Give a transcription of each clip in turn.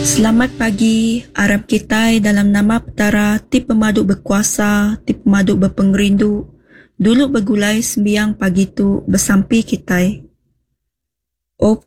Selamat pagi, harap kita dalam nama petara tip pemaduk berkuasa, tip pemaduk berpengerindu, dulu bergulai sembiang pagi tu bersampi kita. O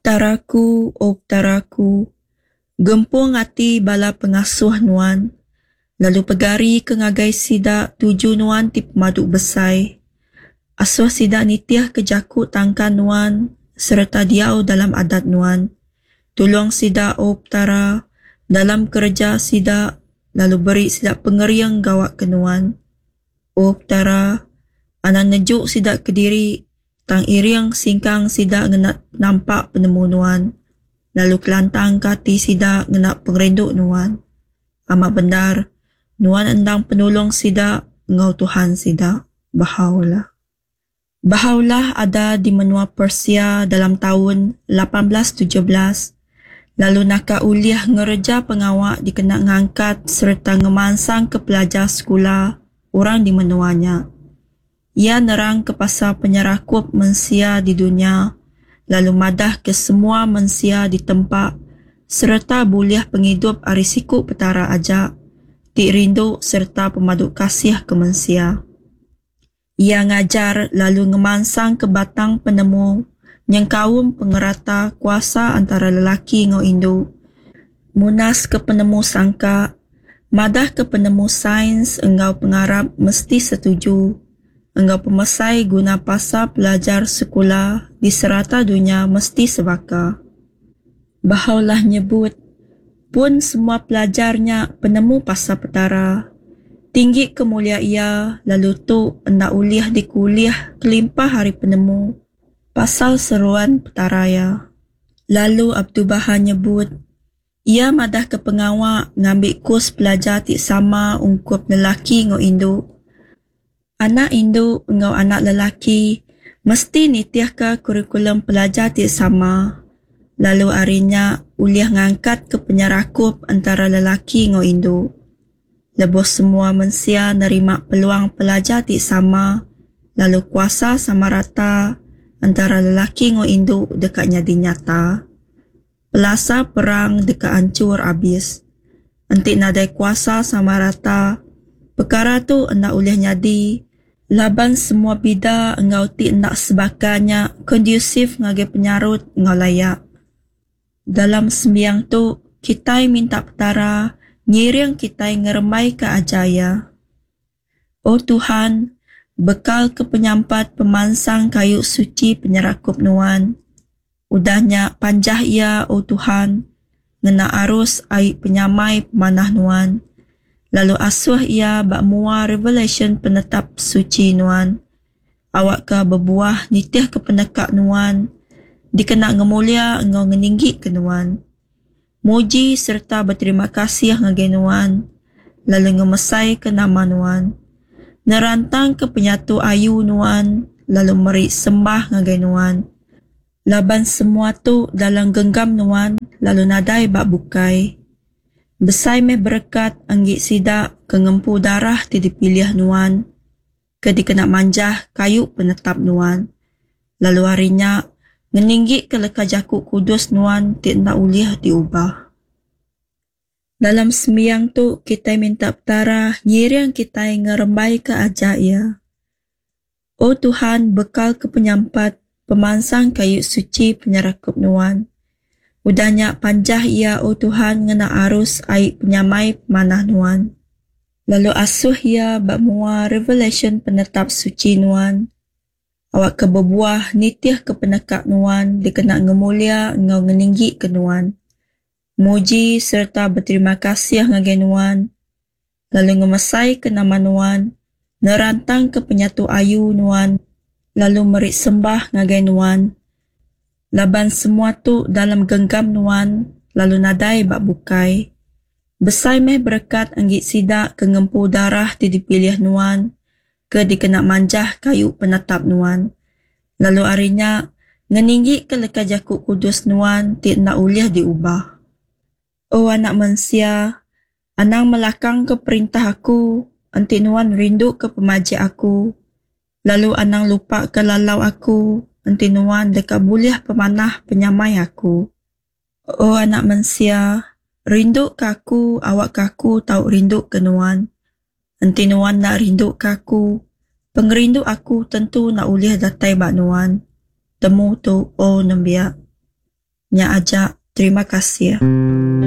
petaraku, gempung hati bala pengasuh nuan, lalu pegari ke ngagai sida tuju nuan tip pemaduk besai. Asuh sida nitiah kejaku tangkan nuan, serta diau dalam adat nuan. Tolong sida o petara, dalam kerja sida, lalu beri sida pengeriang gawak kenuan. O petara, anak nejuk sida ke diri, tang iriang singkang sida ngena nampak penemu nuan. Lalu kelantang kati sida ngena pengerinduk nuan. Amat benar, nuan endang penolong sida, ngau Tuhan sida. Bahaulah. Bahaulah ada di menua Persia dalam tahun 1817. Lalu naka uliah ngereja pengawak dikena ngangkat serta ngemansang ke pelajar sekolah orang di menuanya. Ia nerang ke pasal penyerakup mensia di dunia, lalu madah ke semua mensia di tempat serta buliah penghidup arisiku petara ajak, tik rindu serta pemaduk kasih ke mensia. Ia ngajar lalu ngemansang ke batang penemu yang kaum pengerata kuasa antara lelaki ngau Indo. Munas ke penemu sangka, madah ke penemu sains engkau pengarap mesti setuju. Engkau pemesai guna pasal pelajar sekolah di serata dunia mesti sebaka. Bahaulah nyebut, pun semua pelajarnya penemu pasal petara. Tinggi kemulia ia, lalu tu endak uliah di kuliah kelimpah hari penemu. Pasal seruan petaraya. Lalu Abdubah nyebut, ia madah ke pengawak ngambil kurs pelajar tik sama ungkup lelaki ngau Indo. Anak Indo ngau anak lelaki mesti nitiah ke kurikulum pelajar tik sama. Lalu harinya uliah ngangkat ke penyerakup antara lelaki ngau Indo. Lebos semua mensia nerima peluang pelajar tik sama, lalu kuasa sama rata antara lelaki ngau Indo dekat nyadi nyata. Pelasa perang dekat hancur habis. Entik nadai kuasa sama rata. Perkara tu endak ulih nyadi. Laban semua bida engau tik endak sebakanya kondusif ngagai penyarut ngau layak. Dalam sembiang tu, kita minta petara ngiring kita ngeremai ke ajaya. O Tuhan, bekal ke penyampat pemansang kayu suci penyerakup nuan. Udahnya panjah ia, O Tuhan, ngena arus air penyamai pemanah nuan. Lalu asuh ia bak mua revelation penetap suci nuan. Awak ke berbuah nitih ke penekak nuan. Dikena ngemulia engau ngeninggi ke nuan. Muji serta berterima kasih ngagai nuan. Lalu ngemesai ke nama nuan. Nerantang ke penyatu ayu nuan, lalu meri sembah ngagai nuan. Laban semua tu dalam genggam nuan, lalu nadai bak bukai. Besai meh berkat anggik sidak ke ngempu darah ti dipilih nuan. Ke dikena manjah kayu penetap nuan. Lalu harinya ngeninggi ke leka jakuk kudus nuan ti nak uliah diubah. Dalam sembiang tu kita minta petara ngiring kita ngerembai ke ajaya. O Tuhan, bekal ke penyampat pemansang kayu suci penyerakup nuan. Udahnya panjah ia, O Tuhan, ngena arus air penyamai pemanah nuan. Lalu asuh ia bak mua revelation penetap suci nuan. Awak ke berbuah nitih ke penekak nuan dikena ngemulia ngau ngeninggi ke nuan. Muji serta berterima kasih ngagai nuan. Lalu ngemesai ke nama nuan. Nerantang ke penyatu ayu nuan. Lalu merik sembah ngagai nuan. Laban semua tu dalam genggam nuan. Lalu nadai bak bukai. Besai meh berkat anggik sidak ke ngempu darah ti dipilih nuan. Ke dikena manjah kayu penetap nuan. Lalu harinya ngeninggi ke leka jakuk kudus nuan ti nak uliah diubah. O anak mensia, anang melakang ke perintah aku, anti nuan rindu ke pemaji aku. Lalu anang lupa ke lalau aku, anti nuan dekat buliah pemanah penyamai aku. O anak mensia, Rindu kaku, awak kaku tahu rindu ke Nuan. Nanti Nuan nak rindu kaku. Pengerindu aku tentu nak ulih datai bak Nuan. Temu tu nembia. Nya ajak, terima kasih.